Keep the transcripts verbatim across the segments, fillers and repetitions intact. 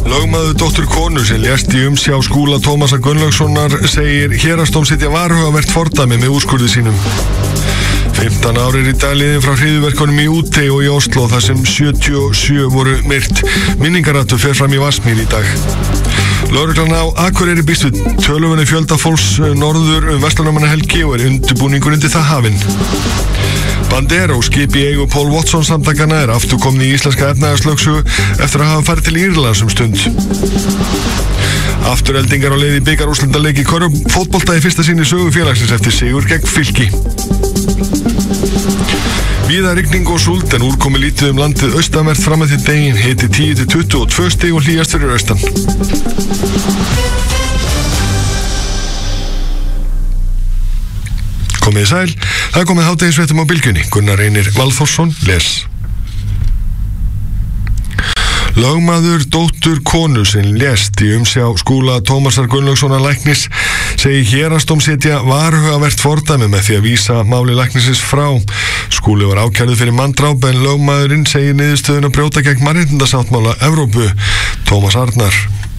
Lögmaður dóttur konu sem lést í umsjá Skúla Tómasar Gunnlaugssonar segir héraðsdóm setja varhugavert fordæmi með úrskurði sínum. fimmtán ár er í dag liðin frá hryðjuverkunum í Útey og í Oslo þar sem sjötíu og sjö voru myrt. Minningarattur fer fram í Vatnsmýri í dag. Lögreglan á Akureyri býst við töluverðum fjölda fólks norður um verslunarmannahelgi og er undirbúningur undir það hafinn. Bandero, skip í eigu Paul Watson samtakana, er aftur komin í íslenska efnahagslögsögu eftir að hafa farið til Írlands um stund. Aftureldingar á leið í bikarúrslitaleik í körfufótbolta í fyrsta sinn í sögu félagsins eftir sigur gegn Fylki. Víða rigning og súld en úrkomi lítið um landið austanvert fram að því degin, hiti tíu til tuttugu og tvö stig og hlýjast fyrir austan. Komið í sæl, það er komið hádegisfréttum á bylgjunni. Gunnar Reynir Valþórsson les. Lögmaður dóttur konu sem lést í umsjá Skúla Tómasar Gunnlaugssonar læknis segir héraðsdóm setja varhugavert fordæmi með því að vísa máli læknisins frá. Skúli var ákærður fyrir manndráp en lögmaðurinn segir niðurstöðuna brjóta gegn mannréttindasáttmála Evrópu. Tómas Arnar.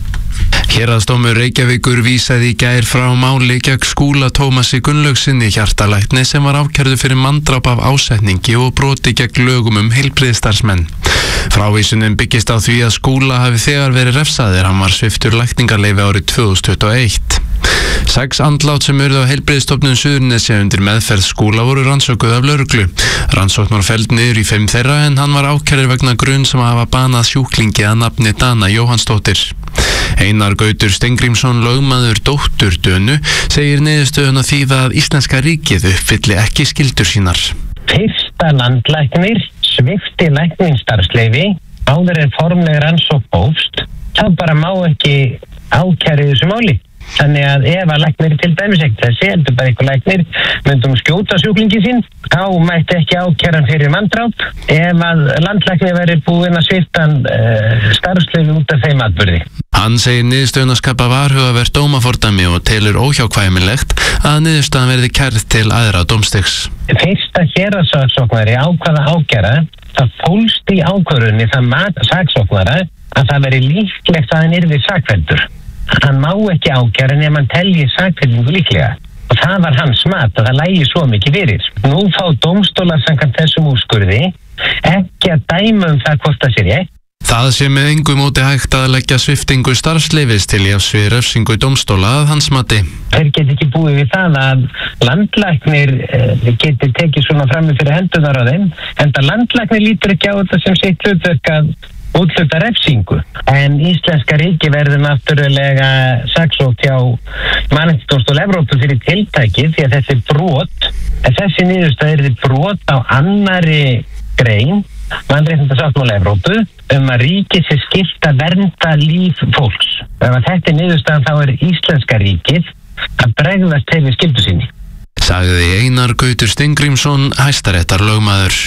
Héraðsdómur Reykjavíkur vísaði í gær frá máli gegn Skúla Tómasi Gunnlaugssyni hjartalækni sem var ákærður fyrir manndráp af ásetningi og broti gegn lögum um heilbrigðisstarfsmenn. Frávísunin byggist á því að Skúla hafi þegar verið refsaðir, hann var sviptur lækningarleyfi árið tvö þúsund tuttugu og eitt. Sex andlát sem urðu á heilbrigðisstofnun Suðurnesja undir meðferð Skúla voru rannsókuð af lögreglu. Rannsókn var felld niður í fimm þeirra en hann var ákærður vegna gruns sem hafa banað sjúklingi að nafni Dana Jóhannsdóttir. Einar Gautur Steingrímsson, lögmaður dóttur Dönu, segir niðurstöðuna þýða að íslenska ríkið uppfylli ekki skyldur sínar. Fyrsta landlæknir svipti lækningsstarfsleyfi áður en formleg rannsókn hófst, þá bara má ekki ákæra þessu máli. Þannig að ef að læknir til dæmis ekkert þessi, heldur bara einhver læknir myndum skjóta sjúklingi sín, þá mætti ekki ákæran fyrir manndráp ef að landlæknir verið búinn að svipta hann uh, starfsleyfi út af þeim atburði. Hann segir niðurstöðuna skapa varhugavert dómafordæmi og telur óhjákvæmilegt að niðurstöðan verði kærð til æðra dómstigs. Fyrsta héraðssaksóknari ákvaða ákæra, það fólst í ákvörðunni það mat saksóknara að það veri líklegt að hann yrði sakfelldur. Hann má ekki ákæra nema hann telji sakfellingu líklega. Og það var hans mat að það lægi svo mikið fyrir. Nú fá dómstólar samkvæmt þessum úrskurði ekki að dæma um það hvort það sé rétt. Það sé með engu móti hægt að leggja sviptingu starfsleyfis til jafns við refsingu dómstóla að hans mati. Þeir geti ekki búið við það að landlæknir geti tekið svona frammi fyrir hendunar á þeim, en það landlæknir lítur ekki á þetta sem sitt hlutverk að útluta refsingu. En íslenska ríki verður náttúrulega saksótt hjá Mannréttindadómstól Evrópu fyrir tiltækið því að þetta er brot, en þessi niðurstaða er brot á annarri grein Mannréttindasáttmála Evrópu um að ríkið sé skylt að vernda líf fólks. Ef að þetta er niðurstaðan þá er íslenska ríkið að bregðast til við skyldu sinni. Sagði Einar Gautur Steingrímsson, hæstaréttar lögmaður.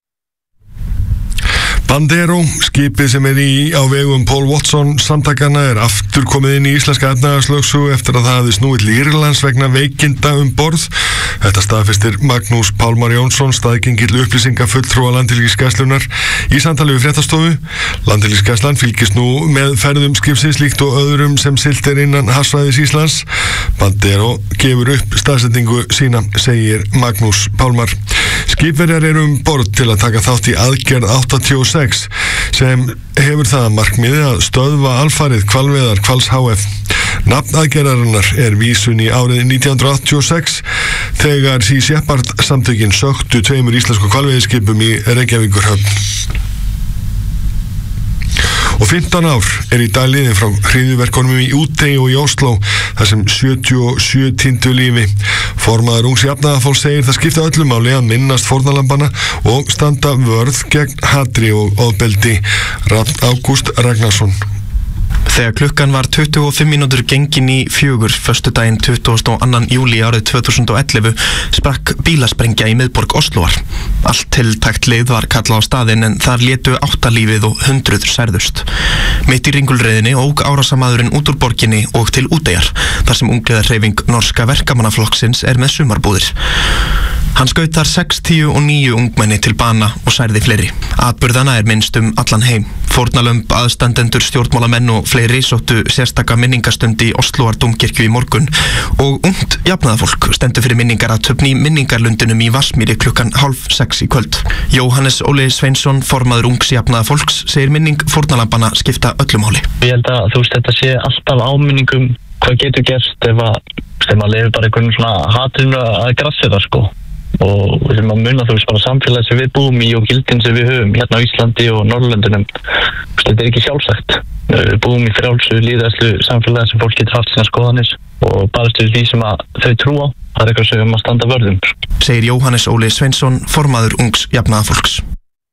Bandero, skipið sem er í á vegum Paul Watson samtakana, er aftur komið inn í íslenska efnahagslögsögu eftir að það hafði snúið til Írlands vegna veikinda um borð. Þetta staðfestir Magnús Pálmar Jónsson, staðgengill upplýsingafulltrúa Landhelgisgæslunnar í samtali við fréttastofu. Landhelgisgæslan fylgist nú með ferðum skipsins líkt og öðrum sem siglt er innan hafsvæðis Íslands. Bandero gefur upp staðsetningu sína, segir Magnús Pálmar. Skipverjar eru um borð til að taka þátt í aðgerð áttatíu og sex sem hefur það að markmiði að stöðva alfarið hvalveiðar Hvals H F. Nafn aðgerðarinnar er vísun í árið nítján hundruð áttatíu og sex þegar Sea Shepherd samtökin söktu tveimur íslensku hvalveiðiskipum í Reykjavíkurhöfn. Og fimmtán ár er í dag liðin frá hryðjuverkunum í Útey og í Oslo þar sem sjötíu og sjö týndu lífi. Formaður Ungs jafnaðarfólks segir það skipta öllu máli að minnast fórnarlambana og standa vörð gegn hatri og ofbeldi. Rafn Ágúst Ragnarsson. Þegar klukkan var tuttugu og fimm mínútur gengin í fjögur föstudaginn tuttugasta og annan júlí árið tvö þúsund og ellefu sprakk bílasprengja í miðborg Osloar. Allt tiltækt lið var kallað á staðinn en þar létu átta lífið og hundruð særðust. Mitt í ringulreiðinni ók árásarmaðurinn út úr borginni og til Úteyjar, þar sem ungliðarhreyfing Norska verkamannaflokksins er með sumarbúðir. Hann skaut þar sextíu og níu ungmenni til bana og særði fleiri. Atburðana er minnst um allan heim. Fórnarlömb, aðstandendur, stjórnmálamenn og fleiri sóttu sérstaka minningastund í Osloar dómkirkju í morgun og ungt jafnaðarfólk stendur fyrir minningarathöfn í minningarlundinum í Vatnsmýri klukkan hálf sex í kvöld. Jóhannes Óli Sveinsson, formaður ungs jafnaðarfólks, segir minning fórnarlambana skipta öllu máli. Ég held að þú veist þetta sé alltaf áminningum hvað getur gerst ef að ef maður lifir bara einhvern svona hatrinu að grassi það sko. Og við erum að muna þú veist bara samfélagi sem við búum í og gildin sem við höfum hérna á Íslandi og Norðurlöndunum. Þetta er ekki sjálfsagt. Við búum í frjálsu, lýðræðslu samfélagi sem fólk getur haft sína skoðanir og bara til því sem að þau trú á. Það er eitthvað sem við erum að standa vörðum. Segir Jóhannes Óli Sveinsson, formaður ungs jafnaðarfólks.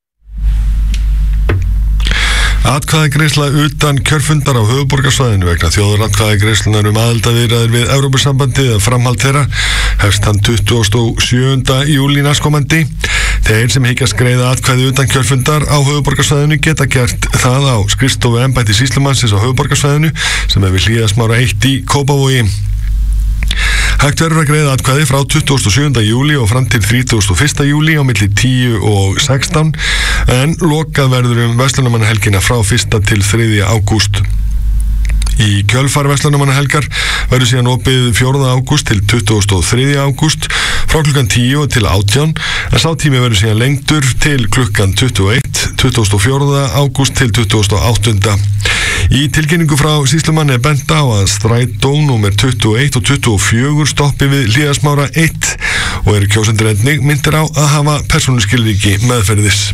Atkvæðagreiðsla utan kjörfundar á höfuðborgarsvæðinu vegna þjóðaratkvæðagreiðslunar um aðildarviðræður við Evrópusambandið eða framhald þeirra hefst hann tuttugasta og sjöunda júlí næstkomandi. Þeir sem hyggjast greiða atkvæði utan kjörfundar á höfuðborgarsvæðinu geta gert það á skrifstofu embættis sýslumannsins á höfuðborgarsvæðinu sem er við Hlíðasmára eitt í Kópavogi. Hægt verður að greiða atkvæði frá tuttugasta og sjöunda júlí og fram til þrítugasta og fyrsta júlí á milli tíu og sextán en lokað verður um verslunarmannahelgina frá fyrsta til þriðja ágúst. Í kjölfar verslunarmannahelgar verður síðan opið fjórða ágúst til tuttugasta og þriðja ágúst frá klukkan tíu til átján en sá tími verður síðan lengdur til klukkan tuttugu og eitt, tuttugasta og fjórða ágúst til tuttugasta og áttunda. Í tilkynningu frá sýslumanni er bent á að strætó númer tuttugu og eitt og tuttugu og fjögur stoppi við Hlíðasmára eitt og eru kjósendur einnig myndir á að hafa persónuskilríki meðferðis.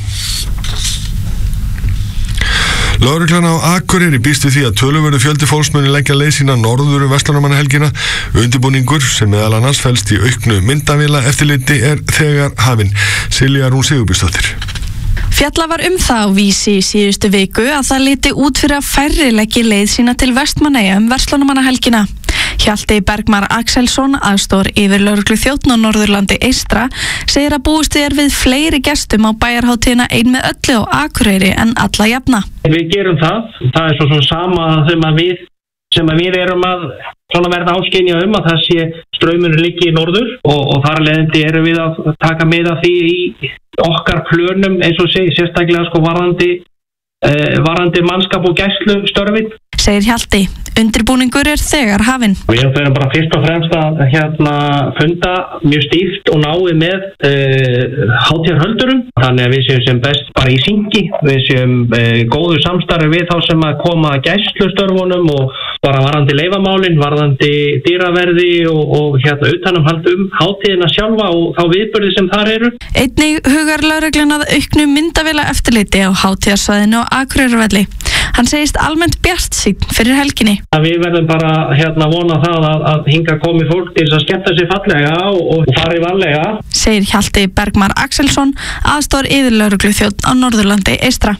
Lögreglan á Akureyri býst við því að töluverður fjöldi fólks muni leggja leið sína norður um verslunarmannahelgina. Undirbúningur sem meðal annars felst í auknu myndavéla eftirliti er þegar hafinn. Silja Rún Sigurbjörnsdóttir. Fjalla var um það á Vísi í síðustu viku að það liti út fyrir að færri leggi leið sína til Vestmannaeyja um verslunarmannahelgina. Hjalti Bergmar Axelsson, aðstór yfir lögreglu þjónn á Norðurlandi eystra, segir að búist er við fleiri gestum á bæjarhátíðina ein með öllu á Akureyri en alla jafna. Við gerum það. Það er svo, svo sama þeim að við sem að við erum að svona verða áskynja um að það sé straumurinn liggi í norður og, og þar leðandi erum við að taka með að því í okkar plönum eins og segi sérstaklega sko varðandi, eh, varðandi mannskap og gæslu störfin. Segir Hjalti, undirbúningur er þegar hafinn. Við erum bara fyrst og fremst að hérna funda mjög stíft og náið með uh, hátíðarhöldurum. Þannig að við séum sem best bara í syngi. Við séum uh, góðu samstarfi við þá sem að koma að gæslustörfunum og bara varðandi leifamálin, varðandi dýraverði og, og hérna utanumhald um hátíðina sjálfa og þá viðburði sem þar eru. Einnig hugar lögreglan að auknu myndavéla eftirliti á hátíðarsvæðinu á Akureyrarvelli. Hann segist almennt bjartsýnn fyrir helginni. Við verðum bara hérna vona það að, að hinga komi fólk til að skemmta sig fallega og, og fari varlega. Segir Hjalti Bergmar Axelsson, aðstór yfirlögregluþjónn á Norðurlandi eystra.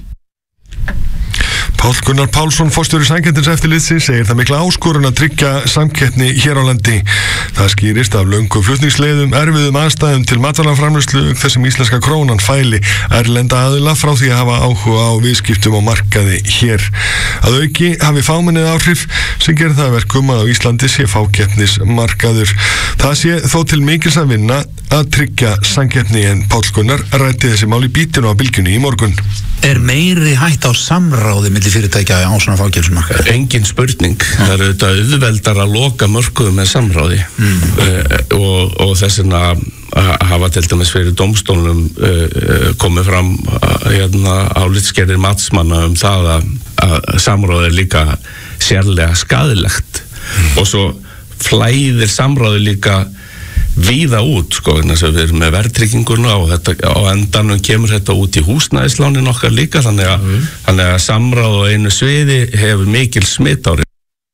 Páll Gunnar Pálsson, forstjóri samkeppniseftirlitsins, segir það mikla áskorun að tryggja samkeppni hér á landi. Það skýrist af löngum flutningsleiðum, erfiðum aðstæðum til matvælaframleiðslu þar sem íslenska krónan fæli erlenda aðila frá því að hafa áhuga á viðskiptum og markaði hér. Að auki hafi fámennið áhrif sem gerir það verkum að á Íslandi sé fákeppnismarkaður. Það sé þó til mikils að vinna að tryggja samkeppni en Páll Gunnar ræddi þessi mál í bítinu á Bylgjunni í morgun. Er meiri hætt á samráði milli fyrirtækja á svona fákeppnismarkaði? Engin spurning. Mm. Það er auðvitað auðveldar að loka mörkuðum með samráði mm. uh, og, og þess vegna hafa til dæmis fyrir dómstólunum uh, komið fram uh, hérna, álitsgerðir matsmanna um það að, að samráði er líka sérlega skaðilegt mm. og svo flæðir samráði líka víða út, sko, þannig að við erum með verðtrygginguna og þetta, á endanum kemur þetta út í húsnæðislánin okkar líka, þannig að, mm. þannig að samráð á einu sviði hefur mikil smitári.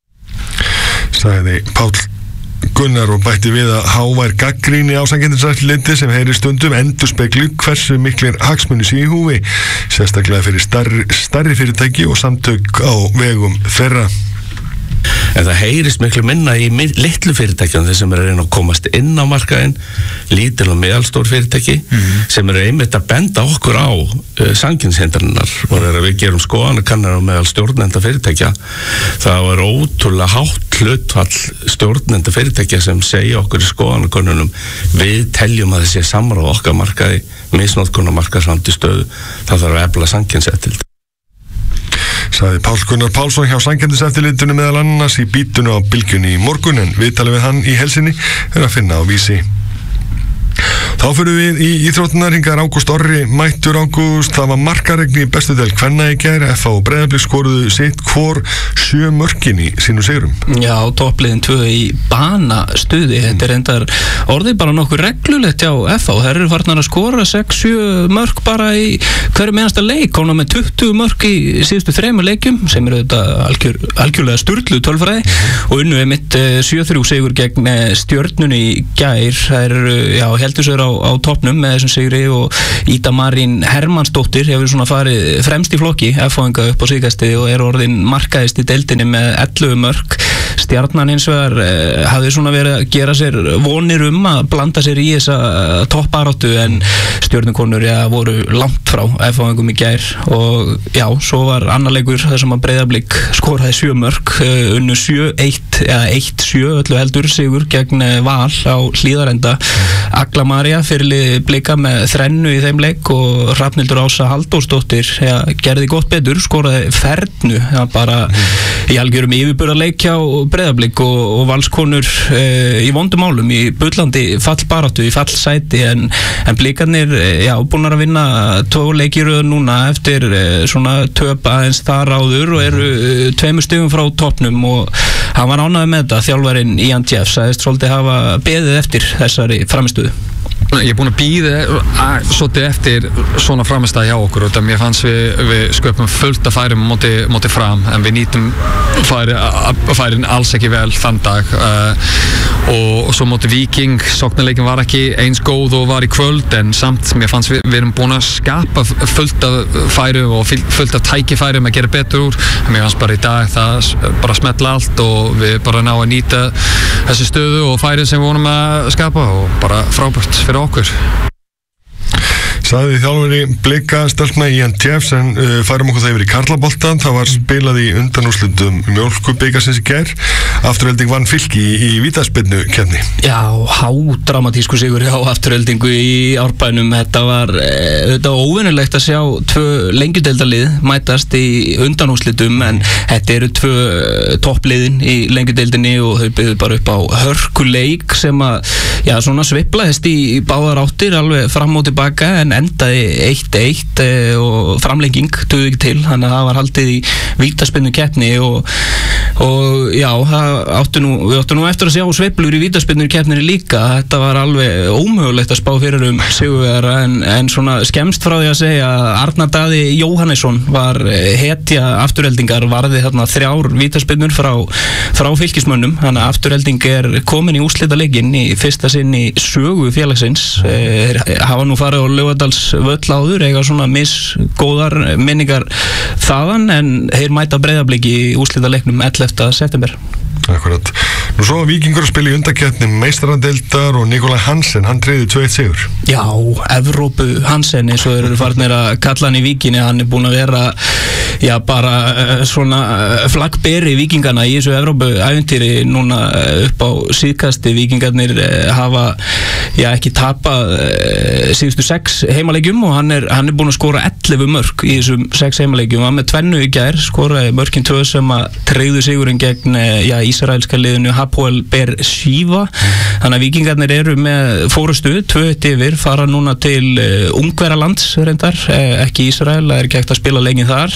Sagði Páll Gunnar og bætti við að hávær gagnrýni á samkeppniseftirliti sem heyri stundum endurspegli hversu miklir hagsmunir sé í húfi, sérstaklega fyrir starri, starri fyrirtæki og samtök á vegum þeirra. en það heyrist miklu minna í litlu fyrirtækjum þeir sem eru að reyna að komast inn á markaðinn, lítil og meðalstór fyrirtæki mm-hmm. sem eru einmitt að benda okkur á uh, samkynshindranirnar og þegar við gerum skoðanakannar á meðal stjórnenda fyrirtækja þá er ótrúlega hátt hlutfall stjórnenda fyrirtækja sem segja okkur í skoðanakönnunum við teljum að þessi samráð okkar markaði misnotkun á markaðsvandi stöðu það þarf að efla samkynnseftirlit. Sagði Páll Gunnar Pálsson hjá Samkeppniseftirlitinu meðal annars í bítunu á Bylgjunni í morgun en viðtalið við hann í helsinni er að finna á Vísi. Þá fyrir við í íþróttunar, hingað Ágúst Orri mættur. Ágúst, það var markaregni í bestu deild kvenna í gær, F H og Breiðablik skoruðu sitt hvor sjö mörkin í sínu sigrum. Já, toppliðin tvö í banastuði, þetta er endar orðið bara nokkuð reglulegt hjá F H, þær eru farnar að skora sex sjö mörk bara í hverju mennasta leik, komna með tuttugu mörk í síðustu þremur leikjum sem eru þetta algjör, algjörlega sturlu tölfræði mm-hmm. og unnu við mitt sjö þrjú sigur gegn Stjörnunni í gær, þær eru, já, heldur sér á, á toppnum með þessum sigri og Ída Marín Hermannsdóttir hefur svona farið fremst í flokki F H-inga upp á síðkastið og er orðin markaðist í deildinni með ellefu mörk. Stjarnan hins vegar eh, hafði svona verið að gera sér vonir um að blanda sér í þessa uh, topparáttu en Stjörnukonur ja, voru langt frá F H-ingum í gær og já, svo var annar leikur þar sem að Breiðablik skoraði sjö mörk, uh, unnu sjö eitt eða eitt sjö öllu heldur sigur gegn uh, Val á Hlíðarenda. Agla María fyrirlið Blika með þrennu í þeim leik og Hrafnhildur Ása Halldórsdóttir ja, gerði gott betur, skoraði fernu ja, bara í algjörum yfirburðarleik hjá Breiðablik og, og Valskonur e, í vondumálum í bullandi fallbaráttu í fallsæti en, en Blikarnir já, búin að vinna tvo leikiröð núna eftir e, svona töp aðeins þar áður og eru e, tveimur stigum frá toppnum og hann var ánægður með þetta, þjálfarinn Ian Jeff sagðist svolítið hafa beðið eftir þessari framistöðu. Ég er búin að bíða svolítið eftir svona framistæði hjá okkur og mér fannst við, við sköpum fullt að færum móti, móti fram en við nýtum færi, færin alls ekki vel þann dag uh, og, og svo móti Víking sóknarleikin var ekki eins góð og var í kvöld en samt mér fannst við, við erum búin að skapa fullt af færum og fullt af tækifærum að gera betur úr en mér fannst bara í dag það bara smetla allt og við bara ná að nýta þessi stöðu og færin sem við vonum að skapa og bara frábært fyrir okkur. Sagði þjálfari Blika stelpna Ian Jeffs en uh, færum okkur það yfir í karlaboltan. Það var spilað í undanúrslitum Mjólkurbikarsins í gær. Afturhelding vann Fylki í, í vítaspyrnu keppni. Já, hádramatísku sigur hjá Afturheldingu í Árbænum. Þetta var þetta var óvenjulegt að sjá tvö lengjudeildarlið mætast í undanúrslitum en þetta eru tvö toppliðin í lengjudeildinni og þau byggðu bara upp á hörkuleik sem að já, svona sveiflaðist í, í báðar áttir alveg fram og tilbaka en endaði eitt eitt og framlenging dugði ekki til, þannig að það var haldið í vítaspyrnu keppni og, og já, það áttu nú, við áttu nú eftir að sjá sveiflur í vítaspyrnu keppninu líka, þetta var alveg ómögulegt að spá fyrir um sigurvegara en, en svona skemmst frá því að segja að Arnar Daði Jóhannesson var hetja Afturheldingar, varði þarna þrjár vítaspyrnur frá, frá fylkismönnum, þannig að Afturhelding er komin í úrslitaleikinn í fyrsta sinn í sögu félagsins, e, hafa nú farið á Laugardals völl áður, eiga svona misgóðar minningar þaðan en þeir mæta Breiðablik í úrslitaleiknum ellefta september. Akkurat. Nú svo var Víkingur að spila í undankeppni meistaradeildar og Nikolaj Hansen, hann treyði tvö eitt sigur. Já, Evrópu Hansen eins og þeir eru farnir að kalla hann í Víkinni, hann er búin að vera já, bara uh, svona uh, flaggberi Víkingana í þessu Evrópu ævintýri núna uh, upp á síðkasti. Víkingarnir uh, hafa já, ekki tapað uh, síðustu sex heimaleikjum og hann er, hann er búin að skora ellefu mörk í þessum sex heimaleikjum, hann með tvennu í gær, skoraði mörkin tvö sem að treyðu sigurinn gegn uh, já, Ísraelska liðinu Hapoel Beersheva, þannig að Víkingarnir eru með fórustu, tvö eitt yfir, fara núna til uh, Ungverjalands reyndar, uh, ekki Ísrael, það er ekki hægt að spila lengið þar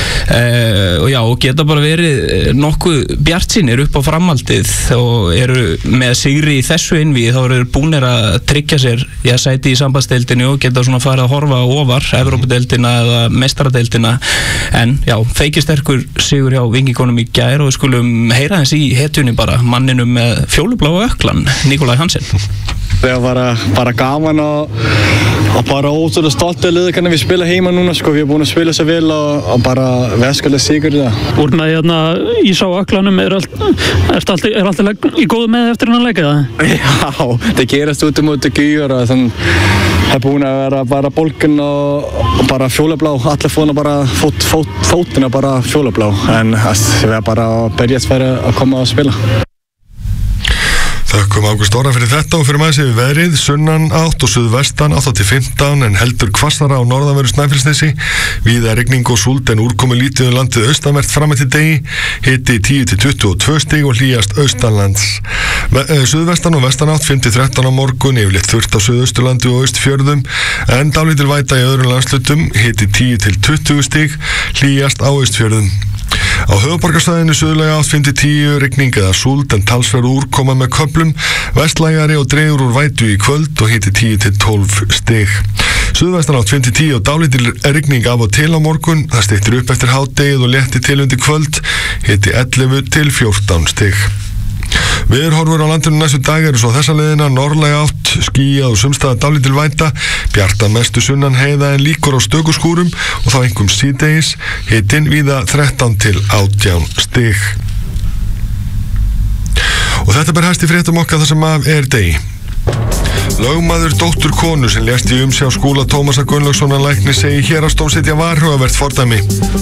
uh, og já, og geta bara verið nokkuð bjartsýnir upp á framhaldið og eru með sigri í þessu innvíð, þá eru búnir að tryggja sér, já, sæti í sambandsdeildinu og geta svona farið að horfa ofar Evrópudeildina eða meistaradeildina en já, feikisterkur sigur hjá Víkingunum í gær og við skulum heyra eins í hetjunni bara, manninum með fjólubláa öklan, Nikolaj Hansen. Det er bara, bara gaman og, og bara ótrúlega stolt að liða hvernig við spila heima núna sko. Við erum búin að spila svo vel og, og bara veskalega sigur í það. Úr með hérna ís á öklanum er allt, er allt, er allt í góðu með eftir hann að leika það? Já, það gerast út um út í gýr og þannig það er búin að vera bara bólgun og, og bara fjólablá, allir fóna bara fót, fót, fótina bara fjólablá en við erum bara að berjast fyrir að koma að spila. Þakkum Ágúst Orra fyrir þetta og fyrir maður séu veðrið, sunnan átt og suðvestan átta til fimmtán en heldur hvassara á norðanveru Snæfellsnesi, víða rigning og súld en úrkomu lítið um landið austanvert fram eftir degi, hiti tíu til tuttugu og tvö stig og hlýjast austanlands. Suðvestan og vestan átt fimm til þrettán á morgun, yfirleitt þurrt á suðausturlandi og austfjörðum en dálítil væta í öðrum landslutum, hiti tíu til tuttugu stig, hlýjast á austfjörðum. Á höfuðborgarsvæðinu suðlæga átt fimm til tíu, rigning eða súld en talsverð úrkoma með köflum, vestlægari og dregur úr vætu í kvöld og hiti tíu til tólf stig. Suðvestan átt fimm til tíu og dálítil rigning af og til á morgun, það styttir upp eftir hádegið og léttir til undir kvöld, hiti ellefu til fjórtán stig. Veðurhorfur á landinu næstu dag eru svo þessa leiðina norðlæga átt, skýjað og sumstaðar dálítil væta, bjart að mestu sunnan heiða en líkur á stökuskúrum og þá einkum síðdegis, hitinn víða þrettán til átján stig. Og þetta ber hæst í fréttum okkar þar sem af er degi. Lögmaður dóttur konu sem lést í umsjá Skúla Tómasar Gunnlaugssonar læknis segi héraðsdóm setja varhugavert fordæmi.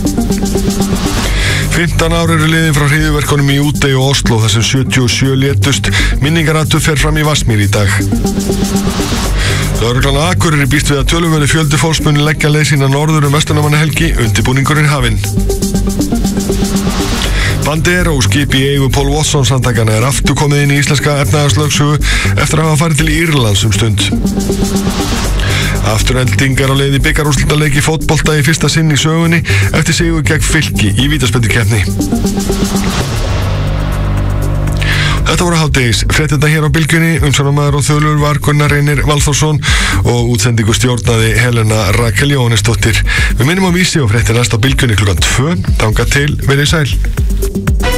fimmtán ár eru liðin frá hryðjuverkunum í Útey og Oslo þar sem sjötíu og sjö létust, minningarathuga fer fram í Vatnsmýri í dag. Lögreglan á Akureyri býst við að töluverður fjöldi fólks muni leggja leið sína norður um verslunarmannahelgi, undirbúningurinn hafinn. Bandera og skip í eigu Paul Watson samtakana er aftur komið inn í íslenska efnahagslögsögu eftir að hafa farið til Írlands um stund. Afturheldingar á leið í bikarúrslitaleik í fótbolta í fyrsta sinn í sögunni eftir sigur gegn Fylki í vítaspyrnukeppni. Þetta voru hádegis fréttirnar hér á Bylgjunni, umsjónarmaður og þulur var Gunnar Reynir Valþórsson og útsendingu stjórnaði Helena Rakel Jóhannesdóttir. Við minnum á vísi og fréttir næst á Bylgjunni klukkan tvö, þangað til verið sæl.